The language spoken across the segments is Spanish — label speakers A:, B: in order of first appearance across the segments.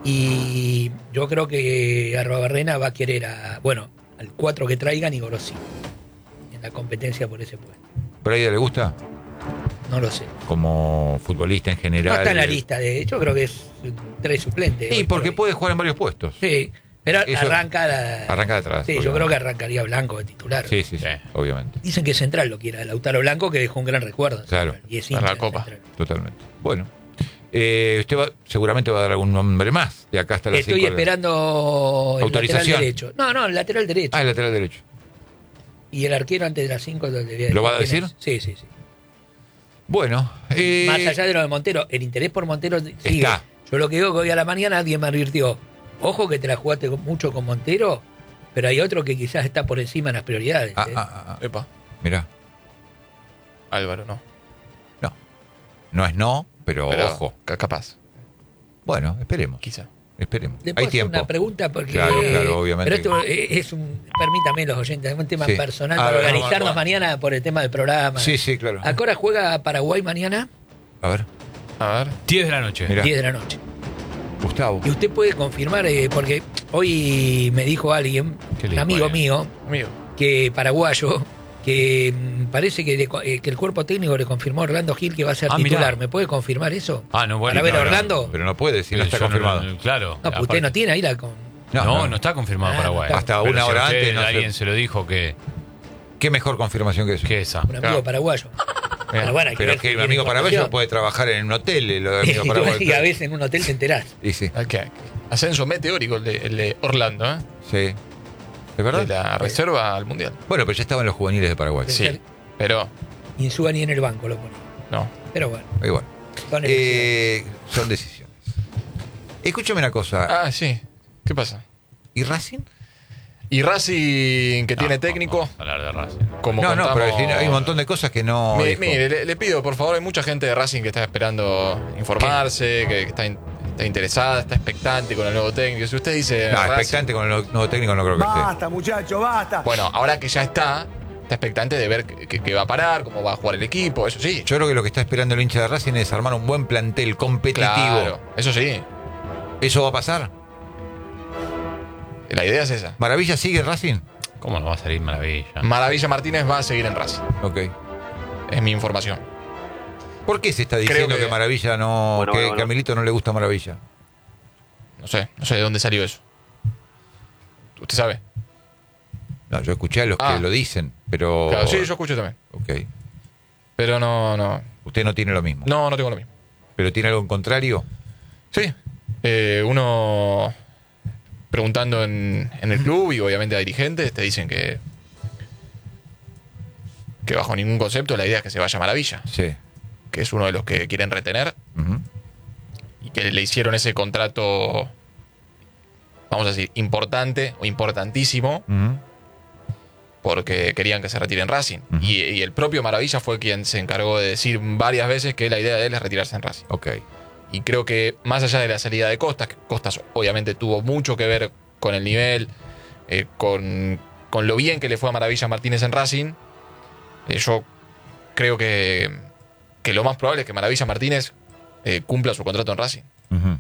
A: Y yo creo que Arruabarrena va a querer al 4 que traigan y Gorosito en la competencia por ese puesto.
B: ¿Pero a ella le gusta?
A: No lo sé.
B: Como futbolista en
A: No
B: general.
A: está en la lista, de hecho creo que es 3 suplentes.
B: Sí,
A: hoy por
B: porque
A: hoy.
B: puede jugar en varios puestos.
A: Sí, pero
B: Eso-
A: arranca
B: Arranca de atrás.
A: Sí, yo
B: obviamente.
A: creo que arrancaría Blanco de titular.
B: Sí,
C: Sí.
B: obviamente.
A: Dicen que Central lo quiera, Lautaro Blanco, que dejó un gran recuerdo. en
B: Claro.
A: Central, y es
D: Para
A: hincha
D: la
A: de
D: Copa.
A: Central.
B: Totalmente. Bueno. Usted seguramente va a dar algún nombre más de acá hasta las 5.
A: Estoy esperando el
B: Autorización.
A: lateral derecho. No, el lateral derecho.
B: El lateral derecho.
A: Y el arquero antes de las 5
B: ¿Lo va a decir?
A: Sí, sí, sí.
B: Bueno.
A: Más allá de lo de Montero, el interés por Montero sigue.
B: Está.
A: Yo lo que digo que hoy a la mañana alguien me advirtió, ojo que te la jugaste mucho con Montero, pero hay otro que quizás está por encima en las prioridades.
D: Epa,
B: Mirá.
D: Álvaro, no.
B: No. No es no, pero ojo.
D: Capaz,
B: Bueno, esperemos.
D: quizá.
B: Esperemos.
A: ¿Le
B: Hay
A: puedo hacer
B: tiempo.
A: una pregunta? Porque,
B: Claro, obviamente.
A: Pero esto permítanme los oyentes, es un tema
B: Sí.
A: personal
B: A
A: para
B: ver,
A: organizarnos
D: vamos.
A: mañana por el tema del programa.
B: Sí, claro.
A: ¿A qué hora juega Paraguay mañana?
B: A ver,
D: A ver.
C: 10 de la noche.
B: Mirá.
A: 10 de la noche.
B: Gustavo.
A: Y usted puede confirmar, porque hoy me dijo alguien,
C: ¿Qué le
A: un
C: dijo
A: amigo
C: alguien?
A: mío,
D: Amigo.
A: que paraguayo, que parece que el cuerpo técnico le confirmó a Orlando Gil que va a ser
C: Ah,
A: titular.
C: mirá.
A: ¿Me puede confirmar eso?
C: Ah, no, bueno.
A: ¿Para ver a
C: claro.
A: Orlando?
B: Pero no puede si no está
C: Yo
B: confirmado.
C: claro.
A: No, pues usted
C: aparte-
A: no tiene ahí la...
C: No está confirmado
A: Ah,
C: Paraguay.
A: no está.
B: Hasta
C: Pero
B: una
C: si
B: hora
C: a usted
B: antes, no sé.
C: alguien se lo dijo que
B: ¿Qué mejor confirmación que eso?
C: esa.
A: Un amigo
D: Claro.
A: paraguayo. Pero bueno, hay
B: Pero
A: ver
B: es que
A: si
B: un
A: tiene
B: amigo paraguayo
A: información.
B: puede trabajar en un hotel. El amigo
A: Y
B: paraguayo.
A: a veces en un hotel te enterás.
B: Y sí,
D: Ascenso meteórico el de Orlando, ¿eh?
B: sí. ¿Es
D: De
B: verdad?
D: la reserva al mundial.
B: Bueno, pero ya estaban los juveniles de Paraguay.
D: Sí, pero
A: Insúa ni en el banco lo ponía.
D: no.
A: Pero bueno,
B: Igual.
A: son elecciones.
B: Son decisiones. Escúchame una cosa.
D: Ah, sí. ¿Qué pasa?
B: ¿Y Racing?
D: Y Racing, que tiene
C: No,
D: técnico,
C: vamos a hablar de Racing.
D: como
B: No,
D: contamos...
B: pero hay un montón de cosas que no. dijo.
D: Mire, le pido, por favor, hay mucha gente de Racing que está esperando informarse, que está interesada, está expectante con el nuevo técnico. Si usted dice...
B: No,
D: Racing-
B: expectante con el nuevo técnico no creo que esté.
E: Basta, muchacho, basta.
D: Bueno, ahora que ya está expectante de ver qué va a parar, cómo va a jugar el equipo, eso sí.
B: Yo creo que lo que está esperando el hincha de Racing es armar un buen plantel competitivo.
D: Claro, eso sí.
B: ¿Eso va a pasar?
D: La idea es esa.
B: ¿Maravilla sigue Racing?
C: ¿Cómo no va a salir Maravilla?
D: Maravilla Martínez va a seguir en Racing.
B: Ok.
D: Es mi información.
B: ¿Por qué se está diciendo
D: Creo que-
B: que Maravilla no. Que a Milito no le gusta Maravilla?
D: No sé de dónde salió eso. ¿Usted sabe?
B: No, yo escuché a los
D: Ah.
B: que lo dicen, pero.
D: Claro, sí, yo escucho también.
B: Ok.
D: Pero no.
B: Usted no tiene lo mismo.
D: No tengo lo mismo.
B: ¿Pero tiene algo en contrario?
D: Sí. Uno preguntando en el club y obviamente a dirigentes te dicen que bajo ningún concepto la idea es que se vaya Maravilla,
B: Sí.
D: que es uno de los que quieren retener
B: Ujú.
D: y que le hicieron ese contrato, vamos a decir, importante o importantísimo
B: Ujú.
D: porque querían que se retire en Racing.
B: Ujú.
D: Y el propio Maravilla fue quien se encargó de decir varias veces que la idea de él es retirarse en Racing.
B: Ok.
D: Y creo que más allá de la salida de Costas, que Costas obviamente tuvo mucho que ver con el nivel, con lo bien que le fue a Maravilla Martínez en Racing, yo creo que lo más probable es que Maravilla Martínez cumpla su contrato en Racing.
B: Ujú.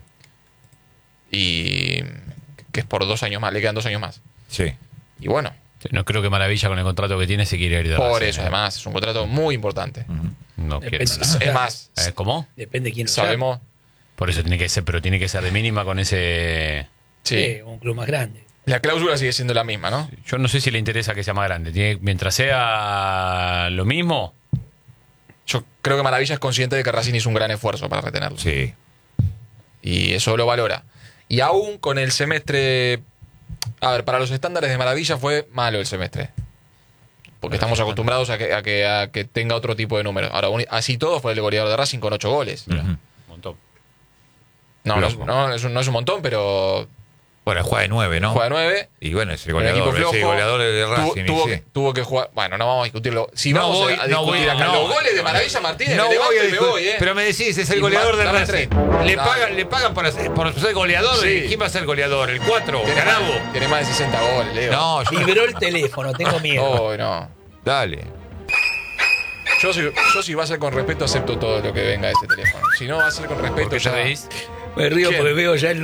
D: Y que es por 2 años más, le quedan 2 años más.
B: Sí.
D: Y bueno,
C: Sí, no creo que Maravilla con el contrato que tiene se quiera ir de
D: por
C: Racing,
D: eso
C: ¿eh?
D: además es un contrato muy importante.
B: Ujú.
C: No quiere.
A: Depende.
D: Es más,
C: ¿Cómo?
A: Depende de quién lo
D: sabemos...
C: Por eso tiene que ser, pero tiene que ser de mínima con ese.
A: llame.
D: Sí,
A: Un club más grande.
D: la cláusula sigue siendo la misma, ¿no?
C: Yo no sé si le interesa que sea más grande. Mientras sea lo mismo,
D: Yo creo que Maravilla es consciente de que Racing hizo un gran esfuerzo para retenerlo.
B: Sí.
D: Y eso lo valora. Y aún con el semestre... A ver, para los estándares de Maravilla fue malo el semestre. Porque estamos acostumbrados a que tenga otro tipo de números. Ahora, así todo fue el goleador de Racing con 8 goles.
B: Ujú.
C: un montón.
D: No,
B: Loco.
D: no es un montón, pero
B: Bueno, juega de 9, ¿no?
D: juega 9.
B: Y bueno, es el
D: El equipo
B: goleador. Es el
D: flojo.
B: goleador de Racing. y sí.
D: Tuvo que jugar... Bueno, no vamos a discutirlo. Si
B: No
D: vamos
B: voy,
D: a
B: no
D: discutir
B: voy,
D: acá
B: no.
D: los goles de Maravilla Martínez,
B: No
D: me
B: voy
D: levanto
B: a
D: y me
B: discutir,
D: voy, ¿eh?
B: pero me decís, es el
D: Y
B: goleador de
D: dame
B: Racing.
D: 3.
B: Le pagan por ser goleador.
D: Sí.
B: ¿Quién va a ser goleador? ¿El 4? ¿Ganabo?
D: Tiene más de 60 goles, Leo.
B: No, yo
A: Vibró el teléfono, tengo miedo.
D: Oh, no.
B: Dale.
D: Yo si va a ser con respeto, acepto todo lo que venga de ese teléfono. Si no va a ser con respeto,
C: ¿Por qué
D: ya...
C: te reís?
A: Me río
D: ¿Quién?
A: porque veo ya el